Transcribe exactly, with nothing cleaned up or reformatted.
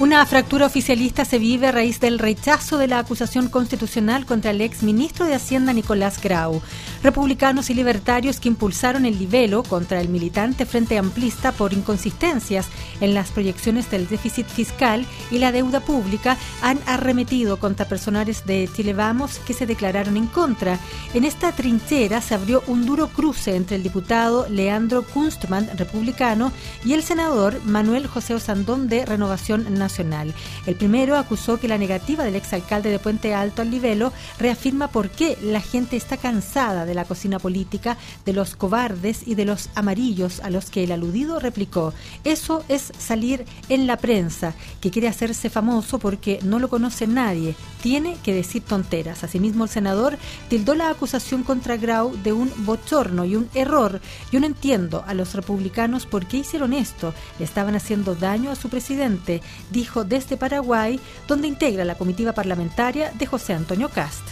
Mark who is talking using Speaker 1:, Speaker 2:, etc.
Speaker 1: Una fractura oficialista se vive a raíz del rechazo de la acusación constitucional contra el ex ministro de Hacienda Nicolás Grau. Republicanos y libertarios que impulsaron el libelo contra el militante Frente Amplista por inconsistencias en las proyecciones del déficit fiscal y la deuda pública han arremetido contra personeros de Chile Vamos que se declararon en contra. En esta trinchera se abrió un duro cruce entre el diputado Leandro Kunstmann, republicano, y el senador Manuel José Osandón de Renovación Nacional. El primero acusó que la negativa del exalcalde de Puente Alto al libelo reafirma por qué la gente está cansada de la cocina política, de los cobardes y de los amarillos, a los que el aludido replicó: eso es salir en la prensa, que quiere hacerse famoso porque no lo conoce nadie, tiene que decir tonteras. Asimismo, el senador tildó la acusación contra Grau de un bochorno y un error. Yo no entiendo a los republicanos por qué hicieron esto, le estaban haciendo daño a su presidente, dijo desde Paraguay, donde integra la comitiva parlamentaria de José Antonio Kast.